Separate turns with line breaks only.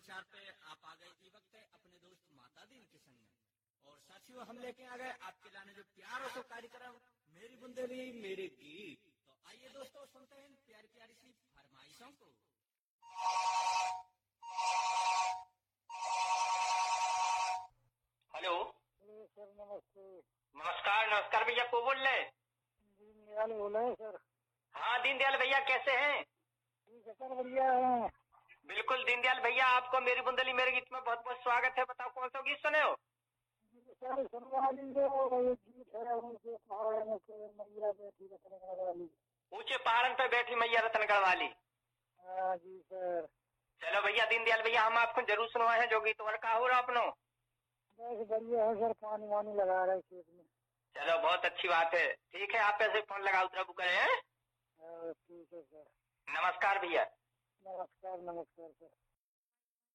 समाचार पे आप आ गए। ई वक्त अपने दोस्त माता दीन के संग में, और साथियों हम लेके आ गए आपके लाने जो प्यारो से कार्यक्रम मेरी बुंदेली मेरे गीत। तो आइए दोस्तों सुनते हैं प्यारी प्यारी सी फरमाइशों को।
हेलो
सर नमस्ते।
नमस्कार नमस्कार भैया, को बोल रहे?
दीनदयाल बोल रहे हैं सर।
हाँ दीनदयाल भैया, कैसे हैं?
ठीक है सर, बढ़िया है।
बिल्कुल दीनदयाल भैया, आपको मेरी बुंदेली मेरे गीत में बहुत बहुत स्वागत है। बताओ कौन सा गीत सुने हो?
सर सुनवा लीजिए, एक गीत है उनके पहाड़ में से मैया बैठी रतनगढ़ वाली।
ऊंचे पहाड़न पे बैठी मैया रतनगढ़ वाली।
हाँ जी सर।
चलो भैया दीनदयाल भैया, हम आपको जरूर सुनवाए हैं जो गीत। और का हो रहा अपनो?
बस बढ़िया है सर, पानी वानी लगा रहे खेत में।
चलो बहुत अच्छी बात है। ठीक है, आप ऐसे फोन लगा उतरा करे हैं।
ठीक है सर।
नमस्कार भैया।
नमस्कार नमस्कार सर।